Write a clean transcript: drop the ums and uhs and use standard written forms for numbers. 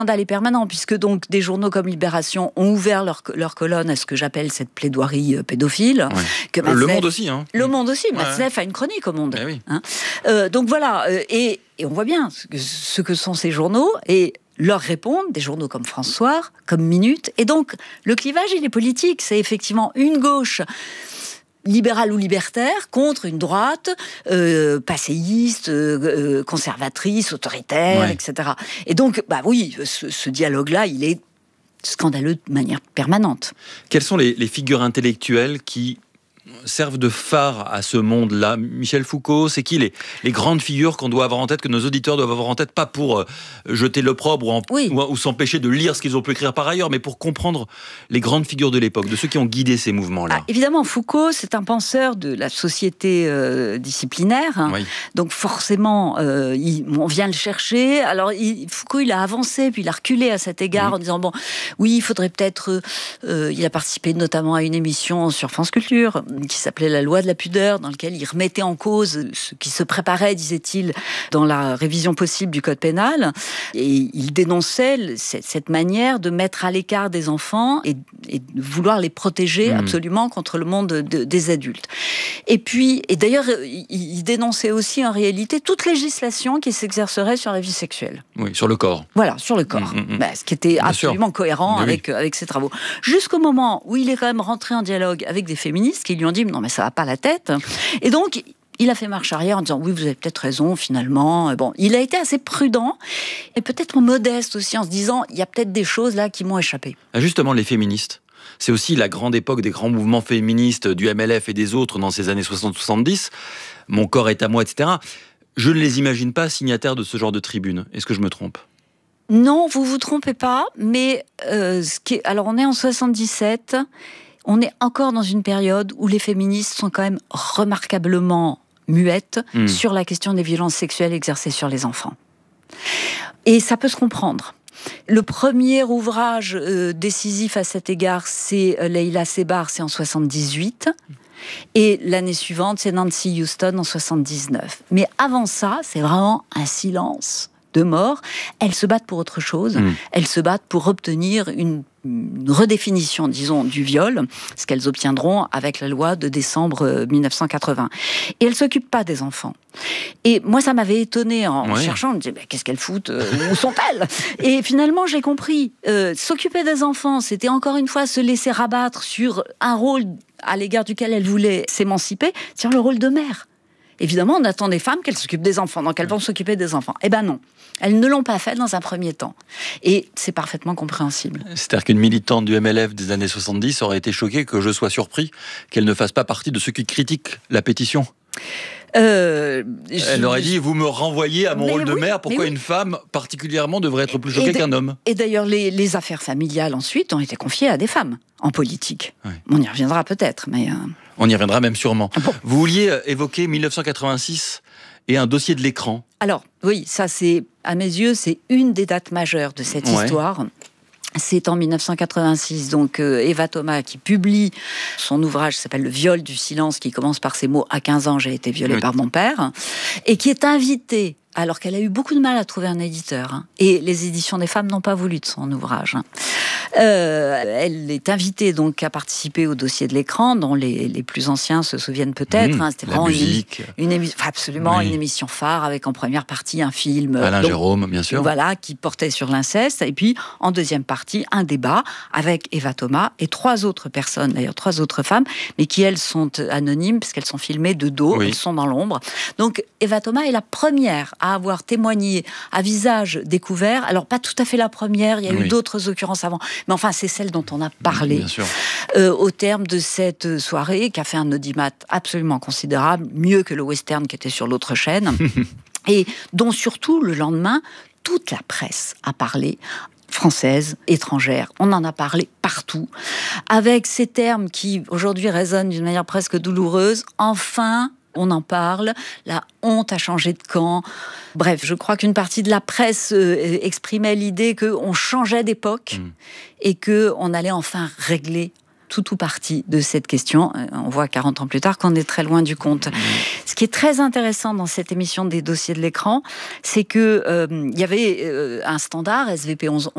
scandale est permanent, puisque donc des journaux comme Libération ont ouvert leur colonne à ce que j'appelle cette plaidoirie pédophile. Ouais. Que Le Monde aussi. Le Monde aussi. Ouais. Matzneff a une chronique au Monde. Oui. Donc voilà. Et on voit bien ce que sont ces journaux. Et leur répondent des journaux comme François, comme Minute. Et donc, le clivage, il est politique. C'est effectivement une gauche libérale ou libertaire contre une droite passéiste, conservatrice, autoritaire, etc. Et donc, oui, ce dialogue-là, il est scandaleux de manière permanente. Quelles sont les figures intellectuelles qui servent de phare à ce monde-là? Michel Foucault, c'est qui les grandes figures qu'on doit avoir en tête, que nos auditeurs doivent avoir en tête, pas pour jeter l'opprobre ou s'empêcher de lire ce qu'ils ont pu écrire par ailleurs, mais pour comprendre les grandes figures de l'époque, de ceux qui ont guidé ces mouvements-là? Évidemment, Foucault, c'est un penseur de la société disciplinaire, donc forcément, on vient le chercher. Alors, Foucault, il a avancé, puis il a reculé à cet égard en disant, il faudrait peut-être... il a participé notamment à une émission sur France Culture, qui s'appelait La loi de la pudeur, dans lequel il remettait en cause ce qui se préparait, disait-il, dans la révision possible du code pénal. Et il dénonçait cette manière de mettre à l'écart des enfants et de vouloir les protéger absolument contre le monde des adultes. Et d'ailleurs, il dénonçait aussi en réalité toute législation qui s'exercerait sur la vie sexuelle. Oui, sur le corps. Voilà, sur le corps. Ce qui était absolument cohérent avec ses travaux. Jusqu'au moment où il est quand même rentré en dialogue avec des féministes qui lui ont dit « Non, mais ça va pas la tête ». Et donc, il a fait marche arrière en disant « Oui, vous avez peut-être raison, finalement ». Il a été assez prudent et peut-être modeste aussi en se disant « Il y a peut-être des choses là qui m'ont échappé ». Justement, les féministes. C'est aussi la grande époque des grands mouvements féministes du MLF et des autres dans ces années 60-70. Mon corps est à moi, etc. Je ne les imagine pas signataires de ce genre de tribune. Est-ce que je me trompe ? Non, vous vous trompez pas, mais alors on est en 77, on est encore dans une période où les féministes sont quand même remarquablement muettes sur la question des violences sexuelles exercées sur les enfants. Et ça peut se comprendre. Le premier ouvrage décisif à cet égard, c'est Leila Sebar, c'est en 78. Et l'année suivante, c'est Nancy Houston en 79. Mais avant ça, c'est vraiment un silence de mort. Elles se battent pour autre chose. Elles se battent pour obtenir une redéfinition, disons, du viol, ce qu'elles obtiendront avec la loi de décembre 1980. Et elles ne s'occupent pas des enfants. Et moi, ça m'avait étonnée en cherchant, je me disais, qu'est-ce qu'elles foutent où sont-elles? Et finalement, j'ai compris. S'occuper des enfants, c'était encore une fois se laisser rabattre sur un rôle à l'égard duquel elles voulaient s'émanciper, sur le rôle de mère. Évidemment, on attend des femmes qu'elles s'occupent des enfants, donc elles vont s'occuper des enfants. Eh ben non, elles ne l'ont pas fait dans un premier temps. Et c'est parfaitement compréhensible. C'est-à-dire qu'une militante du MLF des années 70 aurait été choquée que je sois surpris qu'elle ne fasse pas partie de ceux qui critiquent la pétition. Elle aurait dit, vous me renvoyez à mon rôle de mère, pourquoi une femme particulièrement devrait être plus choquée qu'un homme? Et d'ailleurs, les affaires familiales ensuite ont été confiées à des femmes en politique. On y reviendra peut-être, mais... On y reviendra même sûrement. Vous vouliez évoquer 1986 et un dossier de l'écran. Alors, oui, ça c'est, à mes yeux, c'est une des dates majeures de cette histoire. C'est en 1986, donc Eva Thomas qui publie son ouvrage qui s'appelle Le viol du silence, qui commence par ces mots « À 15 ans, j'ai été violée par mon père », et qui est invitée, alors qu'elle a eu beaucoup de mal à trouver un éditeur. Et les éditions des femmes n'ont pas voulu de son ouvrage. Elle est invitée donc à participer au dossier de l'écran, dont les plus anciens se souviennent peut-être. C'était vraiment une émission phare, avec en première partie un film. Alain Jérôme, bien sûr. Voilà, qui portait sur l'inceste. Et puis, en deuxième partie, un débat avec Eva Thomas et 3 autres personnes, d'ailleurs 3 autres femmes, mais qui, elles, sont anonymes, parce qu'elles sont filmées de dos, elles sont dans l'ombre. Donc, Eva Thomas est la première à avoir témoigné à visage découvert. Alors, pas tout à fait la première, il y a eu d'autres occurrences avant. Mais enfin, c'est celle dont on a parlé au terme de cette soirée, qui a fait un audimat absolument considérable, mieux que le western qui était sur l'autre chaîne, et dont surtout, le lendemain, toute la presse a parlé, française, étrangère. On en a parlé partout, avec ces termes qui, aujourd'hui, résonnent d'une manière presque douloureuse. Enfin, on en parle, la honte a changé de camp. Bref, je crois qu'une partie de la presse exprimait l'idée qu'on changeait d'époque et qu'on allait enfin régler tout ou partie de cette question. On voit 40 ans plus tard qu'on est très loin du compte. Ce qui est très intéressant dans cette émission des dossiers de l'écran, c'est que il y avait un standard, SVP 1111,